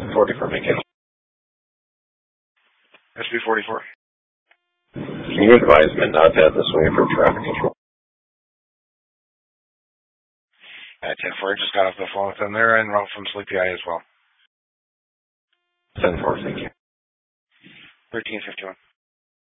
44 Macon. SB44. Can you advise me not to head this way for traffic control? 10-4, just got off the phone with them. They're en route from Sleepy Eye as well. 10-4, thank you. 1351.